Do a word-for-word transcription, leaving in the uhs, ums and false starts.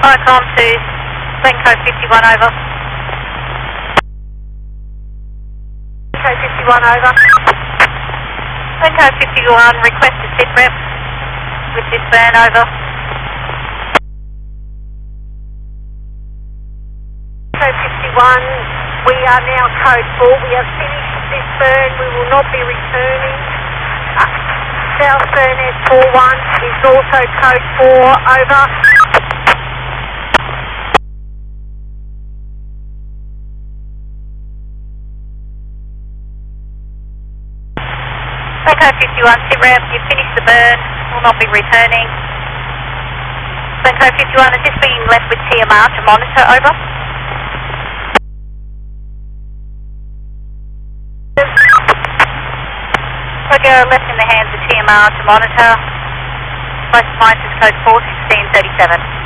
Icon to Glencoe fifty-one over. Glencoe fifty-one over. Glencoe fifty-one, request a sit rep with this burn over. Glencoe fifty-one, we are now code four. We have finished this burn. We will not be returning. Uh, South Burnett four one is also code four over. Glencoe fifty-one, sit rep, you've finished the burn, will not be returning. Glencoe fifty-one, is this being left with T M R to monitor, over? Roger, left in the hands of T M R to monitor. Close to mine is code four sixteen thirty-seven.